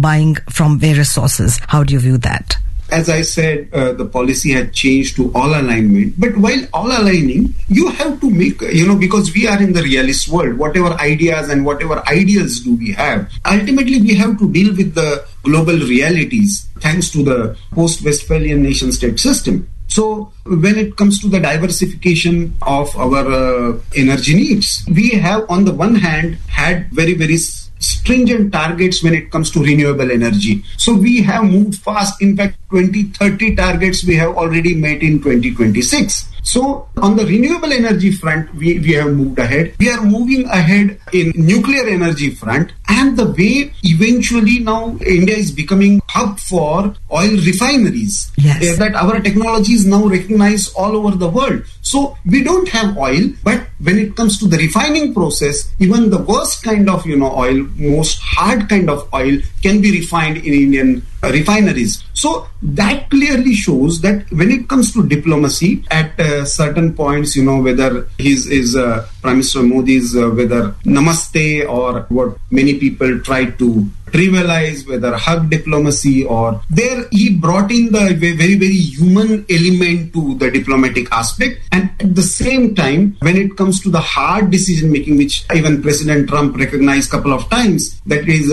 buying from various sources. How do you view that? As I said, the policy had changed to all alignment. But while all aligning, you have to make, because we are in the realist world, whatever ideas and whatever ideals do we have, ultimately we have to deal with the global realities thanks to the post-Westphalian nation-state system. So when it comes to the diversification of our energy needs, we have on the one hand had very, very stringent targets when it comes to renewable energy. So we have moved fast. In fact, 2030 targets we have already met in 2026. So on the renewable energy front, we have moved ahead. We are moving ahead in nuclear energy front, and the way eventually now India is becoming hub for oil refineries. Yes. That our technology is now recognized all over the world. So we don't have oil, but when it comes to the refining process, even the worst kind of oil, most hard kind of oil can be refined in Indian refineries. So that clearly shows that when it comes to diplomacy, at certain points, whether his Prime Minister Modi's whether namaste or what many people try to trivialize, whether hug diplomacy, or there he brought in the very, very human element to the diplomatic aspect. And at the same time, when it comes to the hard decision making, which even President Trump recognized a couple of times, that he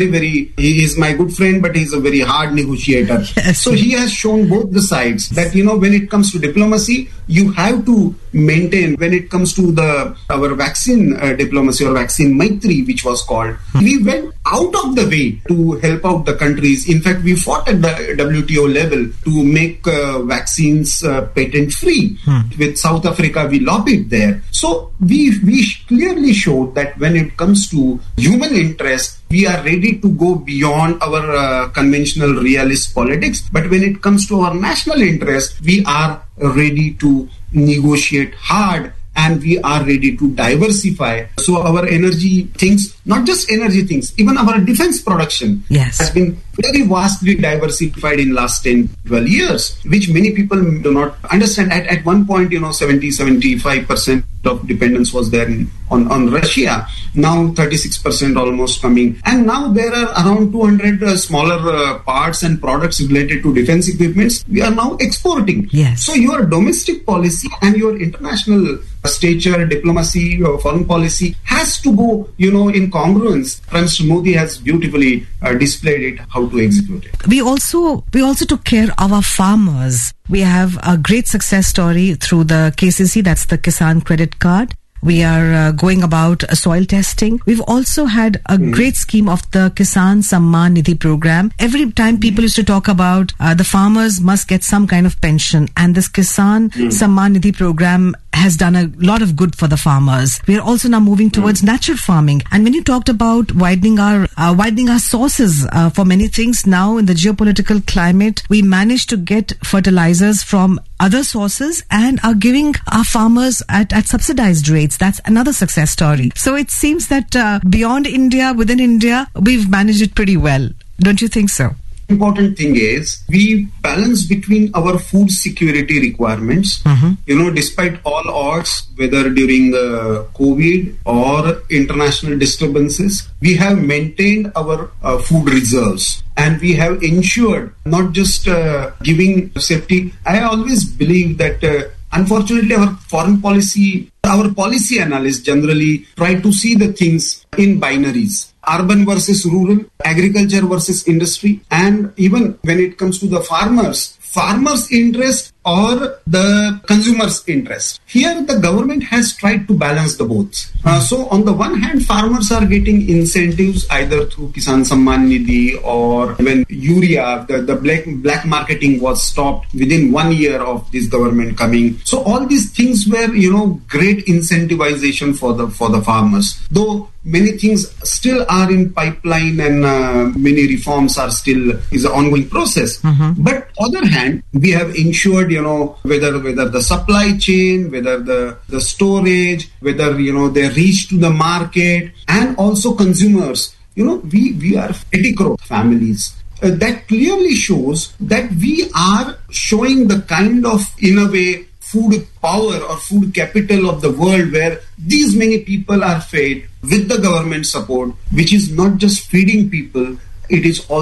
is my good friend, but he's a very hard negotiator. Yes. So he has shown both the sides that, when it comes to diplomacy, you have to maintain. When it comes to our vaccine diplomacy or vaccine Maitri, which was called, we went out of the way to help out the countries. In fact, we fought at the WTO level to make vaccines patent free. With South Africa, we lobbied there. So we clearly showed that when it comes to human interest, we are ready to go beyond our conventional realist politics. But when it comes to our national interest, we are ready to negotiate hard, and we are ready to diversify. So our energy things, not just energy things, even our defense production has been very vastly diversified in last 10-12 years, which many people do not understand. At one point, 70-75% of dependence was there on Russia. Now 36% almost coming. And now there are around 200 smaller parts and products related to defense equipments we are now exporting. Yes. So your domestic policy and your international stature, diplomacy, or foreign policy has to go, in congruence. Prime Minister Modi has beautifully displayed it, how to execute it. We also took care of our farmers. We have a great success story through the KCC, that's the Kisan Credit Card. We are going about soil testing. We've also had a great scheme of the Kisan Samman Nidhi program. Every time people used to talk about the farmers must get some kind of pension, and this Kisan Samman Nidhi program has done a lot of good for the farmers. We are also now moving towards natural farming. And when you talked about widening our sources for many things, now in the geopolitical climate, we managed to get fertilizers from other sources and are giving our farmers at subsidized rates. That's another success story. So it seems that beyond India, within India, we've managed it pretty well. Don't you think so? Important thing is we balance between our food security requirements. Despite all odds, whether during the COVID or international disturbances, we have maintained our food reserves. And we have ensured not just giving safety. I always believe that unfortunately our foreign policy, our policy analysts generally try to see the things in binaries. Urban versus rural, agriculture versus industry, and even when it comes to the farmers' interest or the consumer's interest. Here the government has tried to balance the both. So on the one hand, farmers are getting incentives either through Kisan Samman Nidhi, or when urea, the black marketing was stopped within 1 year of this government coming. So all these things were, great incentivization for the farmers. Though many things still are in pipeline and many reforms are still is an ongoing process. But other hand, we have ensured, whether the supply chain, whether the storage, whether, they reach to the market, and also consumers. We are 80 crore families. That clearly shows that we are showing the kind of, in a way, food power or food capital of the world, where these many people are fed with the government support, which is not just feeding people, it is also